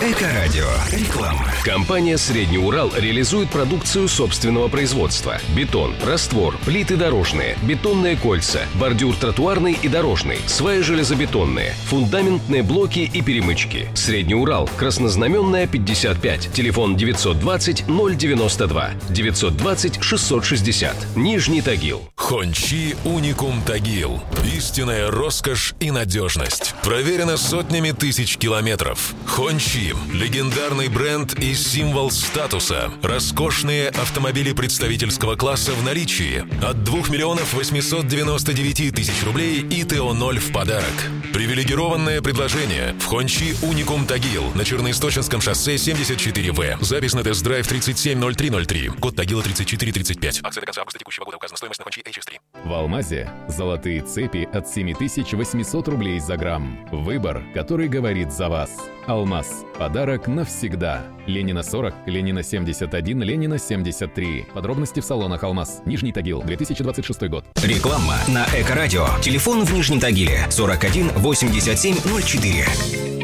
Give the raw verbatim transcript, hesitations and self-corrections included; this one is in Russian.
Эко-радио. Реклама. Компания «Средний Урал» реализует продукцию собственного производства. Бетон, раствор, плиты дорожные, бетонные кольца, бордюр тротуарный и дорожный, сваи железобетонные, фундаментные блоки и перемычки. «Средний Урал», Краснознаменная, пятьдесят пять. Телефон девятьсот двадцать ноль девяносто два, девятьсот двадцать шестьсот шестьдесят. Нижний Тагил. Хончи Уникум Тагил. Истинная роскошь и надежность. Проверено сотнями тысяч километров. Хончи – легендарный бренд и символ статуса. Роскошные автомобили представительского класса в наличии. От двух миллионов восемьсот девяносто девять тысяч рублей и ТО ноль в подарок. Привилегированное предложение в Хончи Уникум Тагил на Черноисточинском шоссе семьдесят четыре вэ. Запись на тест-драйв тридцать семь ноль три ноль три. Код Тагила тридцать четыре тридцать пять. Акция до конца августа текущего года. Указана стоимость на Хончи эйч эс три. В Алмазе золотые цепи от семь тысяч восемьсот рублей за грамм. Выбор, который говорит за вас. Алмаз. Подарок навсегда. Ленина сорок, Ленина семьдесят один, Ленина семьдесят три. Подробности в салонах Алмаз. Нижний Тагил, две тысячи двадцать шестой год. Реклама на Эко-радио. Телефон в Нижнем Тагиле сорок один восемьдесят семь ноль четыре.